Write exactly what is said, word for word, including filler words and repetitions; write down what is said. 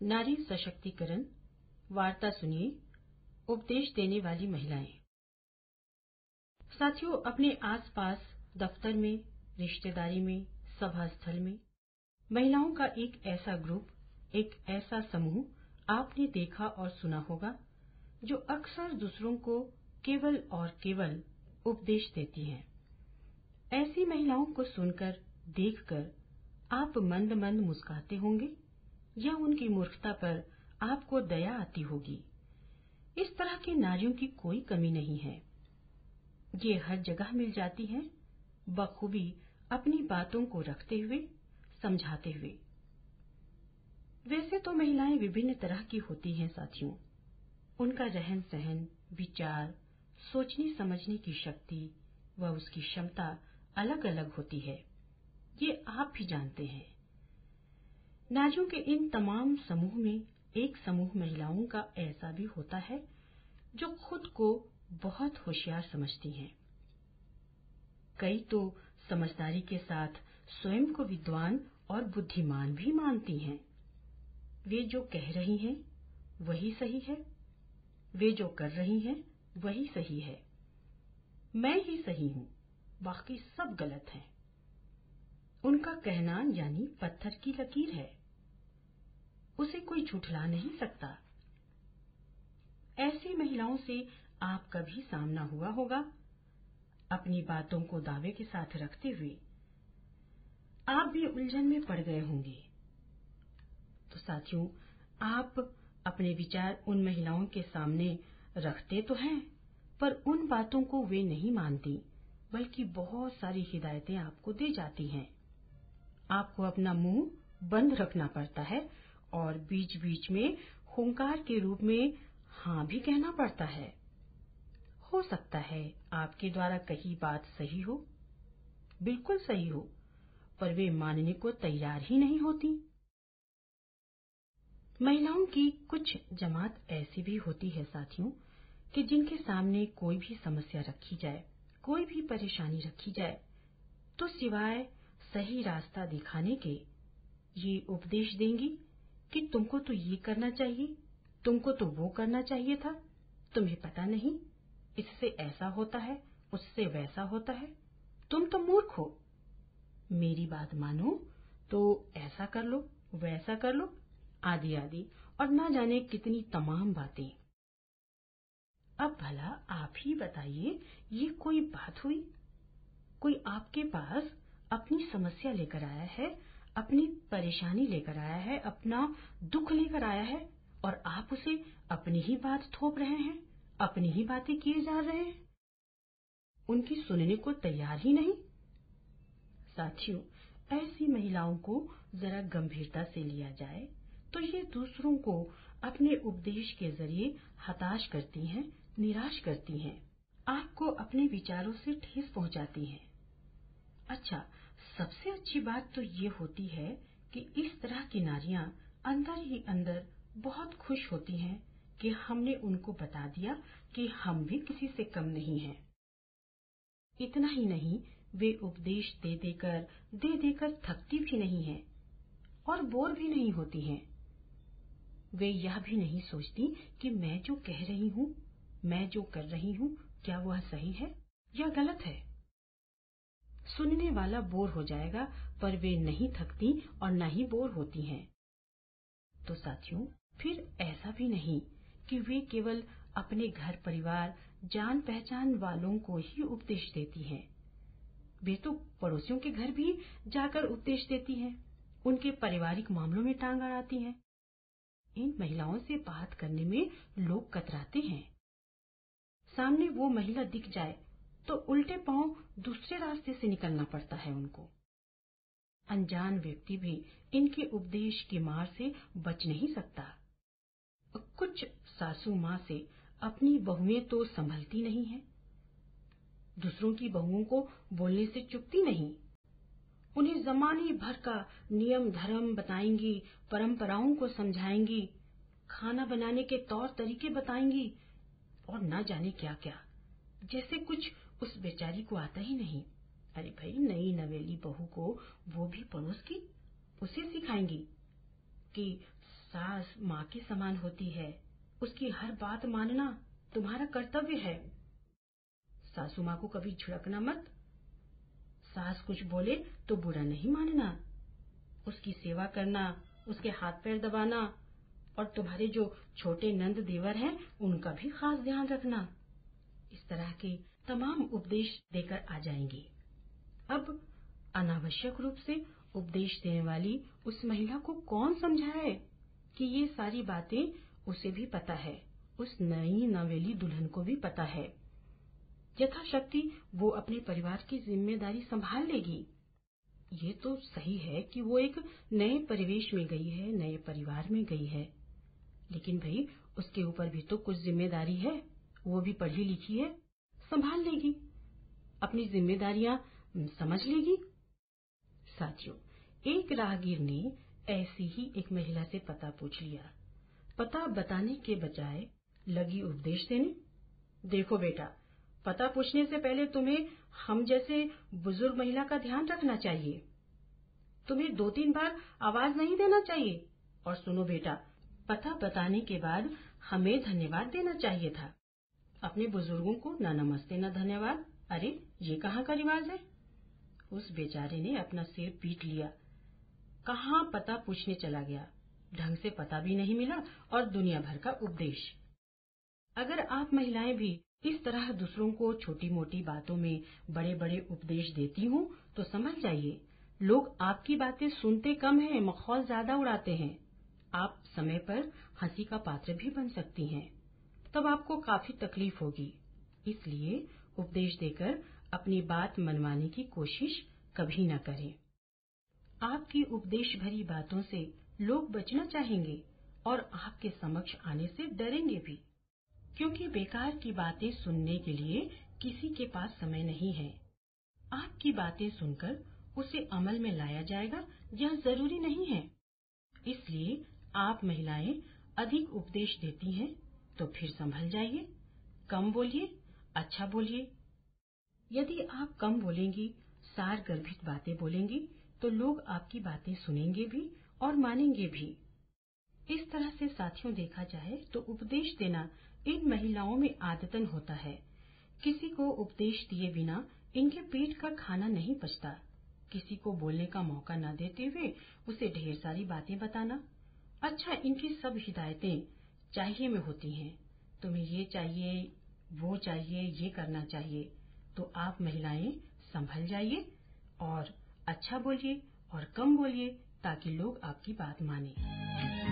नारी सशक्तिकरण वार्ता सुनिए। उपदेश देने वाली महिलाएं। साथियों, अपने आसपास, दफ्तर में, रिश्तेदारी में, सभा स्थल में महिलाओं का एक ऐसा ग्रुप, एक ऐसा समूह आपने देखा और सुना होगा जो अक्सर दूसरों को केवल और केवल उपदेश देती हैं। ऐसी महिलाओं को सुनकर, देखकर आप मंद मंद मुस्कुराते होंगे या उनकी मूर्खता पर आपको दया आती होगी। इस तरह की नारियों की कोई कमी नहीं है। ये हर जगह मिल जाती हैं, बखूबी अपनी बातों को रखते हुए, समझाते हुए। वैसे तो महिलाएं विभिन्न तरह की होती हैं साथियों। उनका रहन सहन, विचार, सोचने समझने की शक्ति व उसकी क्षमता अलग अलग होती है। ये आप भी जानते हैं। नारियों के इन तमाम समूह में एक समूह महिलाओं का ऐसा भी होता है जो खुद को बहुत होशियार समझती हैं। कई तो समझदारी के साथ स्वयं को विद्वान और बुद्धिमान भी मानती हैं। वे जो कह रही हैं वही सही है, वे जो कर रही हैं वही सही है। मैं ही सही हूं, बाकी सब गलत है। उनका कहना यानी पत्थर की लकीर है, उसे कोई झुठला नहीं सकता। ऐसी महिलाओं से आपका भी सामना हुआ होगा। अपनी बातों को दावे के साथ रखते हुए आप भी उलझन में पड़ गए होंगे। तो साथियों, आप अपने विचार उन महिलाओं के सामने रखते तो हैं, पर उन बातों को वे नहीं मानती, बल्कि बहुत सारी हिदायतें आपको दे जाती हैं। आपको अपना मुंह बंद रखना पड़ता है और बीच बीच में हुंकार के रूप में हाँ भी कहना पड़ता है। हो सकता है आपके द्वारा कही बात सही हो, बिल्कुल सही हो, पर वे मानने को तैयार ही नहीं होती। महिलाओं की कुछ जमात ऐसी भी होती है साथियों कि जिनके सामने कोई भी समस्या रखी जाए, कोई भी परेशानी रखी जाए, तो सिवाय सही रास्ता दिखाने के ये उपदेश देंगी कि तुमको तो ये करना चाहिए, तुमको तो वो करना चाहिए था, तुम्हें पता नहीं, इससे ऐसा होता है, उससे वैसा होता है, तुम तो मूर्ख हो, मेरी बात मानो तो ऐसा कर लो, वैसा कर लो, आदि आदि, और ना जाने कितनी तमाम बातें। अब भला आप ही बताइए, ये कोई बात हुई? कोई आपके पास अपनी समस्या लेकर आया है, अपनी परेशानी लेकर आया है, अपना दुख लेकर आया है, और आप उसे अपनी ही बात थोप रहे हैं, अपनी ही बातें किए जा रहे हैं, उनकी सुनने को तैयार ही नहीं। साथियों, ऐसी महिलाओं को जरा गंभीरता से लिया जाए तो ये दूसरों को अपने उपदेश के जरिए हताश करती हैं, निराश करती हैं, आपको अपने विचारों से ठेस पहुंचाती हैं। अच्छा, सबसे अच्छी बात तो ये होती है कि इस तरह की नारियां अंदर ही अंदर बहुत खुश होती हैं कि हमने उनको बता दिया कि हम भी किसी से कम नहीं हैं। इतना ही नहीं, वे उपदेश दे देकर दे देकर थकती भी नहीं हैं और बोर भी नहीं होती हैं। वे यह भी नहीं सोचती कि मैं जो कह रही हूँ, मैं जो कर रही हूँ, क्या वह सही है या गलत है। सुनने वाला बोर हो जाएगा, पर वे नहीं थकती और न ही बोर होती हैं। तो साथियों, फिर ऐसा भी नहीं कि वे केवल अपने घर परिवार, जान पहचान वालों को ही उपदेश देती हैं। वे तो पड़ोसियों के घर भी जाकर उपदेश देती हैं, उनके पारिवारिक मामलों में टांग अड़ाती हैं। इन महिलाओं से बात करने में लोग कतराते हैं। सामने वो महिला दिख जाए तो उल्टे पांव दूसरे रास्ते से निकलना पड़ता है उनको। अनजान व्यक्ति भी इनके उपदेश की मार से बच नहीं सकता। कुछ सासू माँ से अपनी बहुएं तो संभलती नहीं है, दूसरों की बहुओं को बोलने से चुकती नहीं। उन्हें जमाने भर का नियम धर्म बताएंगी, परंपराओं को समझाएंगी, खाना बनाने के तौर तरीके बताएंगी और न जाने क्या क्या, जैसे कुछ उस बेचारी को आता ही नहीं। अरे भाई, नई नवेली बहू को, वो भी पड़ोस की, उसे सिखाएंगी कि सास माँ के समान होती है, उसकी हर बात मानना तुम्हारा कर्तव्य है। सासू माँ को कभी झिड़कना मत। सास कुछ बोले तो बुरा नहीं मानना, उसकी सेवा करना, उसके हाथ पैर दबाना, और तुम्हारे जो छोटे नंद देवर हैं उनका भी खास ध्यान रखना। इस तरह के तमाम उपदेश देकर आ जाएंगे। अब अनावश्यक रूप से उपदेश देने वाली उस महिला को कौन समझाए कि ये सारी बातें उसे भी पता है, उस नई नवेली दुल्हन को भी पता है। यथाशक्ति वो अपने परिवार की जिम्मेदारी संभाल लेगी। ये तो सही है कि वो एक नए परिवेश में गई है, नए परिवार में गई है, लेकिन भाई उसके ऊपर भी तो कुछ जिम्मेदारी है। वो भी पढ़ी लिखी है, संभाल लेगी, अपनी जिम्मेदारियां समझ लेगी। साथियों, एक राहगीर ने ऐसी ही एक महिला से पता पूछ लिया। पता बताने के बजाय लगी उपदेश देने। देखो बेटा, पता पूछने से पहले तुम्हें हम जैसे बुजुर्ग महिला का ध्यान रखना चाहिए। तुम्हें दो तीन बार आवाज नहीं देना चाहिए। और सुनो बेटा, पता बताने के बाद हमें धन्यवाद देना चाहिए था। अपने बुजुर्गों को न नमस्ते न धन्यवाद। अरे ये कहाँ का रिवाज है। उस बेचारे ने अपना सिर पीट लिया। कहाँ पता पूछने चला गया, ढंग से पता भी नहीं मिला और दुनिया भर का उपदेश। अगर आप महिलाएं भी इस तरह दूसरों को छोटी मोटी बातों में बड़े बड़े उपदेश देती हूँ तो समझ जाइए, लोग आपकी बातें सुनते कम हैं, मखौल ज्यादा उड़ाते हैं। आप समय पर हंसी का पात्र भी बन सकती हैं, तब आपको काफी तकलीफ होगी। इसलिए उपदेश देकर अपनी बात मनवाने की कोशिश कभी न करें। आपकी उपदेश भरी बातों से लोग बचना चाहेंगे और आपके समक्ष आने से डरेंगे भी, क्योंकि बेकार की बातें सुनने के लिए किसी के पास समय नहीं है। आपकी बातें सुनकर उसे अमल में लाया जाएगा यह जरूरी नहीं है। इसलिए आप महिलाएं अधिक उपदेश देती हैं तो फिर संभल जाइए, कम बोलिए, अच्छा बोलिए। यदि आप कम बोलेंगी, सार गर्भित बातें बोलेंगी तो लोग आपकी बातें सुनेंगे भी और मानेंगे भी। इस तरह से साथियों देखा जाए तो उपदेश देना इन महिलाओं में आदतन होता है। किसी को उपदेश दिए बिना इनके पेट का खाना नहीं पचता। किसी को बोलने का मौका न देते हुए उसे ढेर सारी बातें बताना। अच्छा, इनकी सब हिदायतें चाहिए में होती हैं। तुम्हें ये चाहिए, वो चाहिए, ये करना चाहिए। तो आप महिलाएं संभल जाइए और अच्छा बोलिए और कम बोलिए ताकि लोग आपकी बात माने।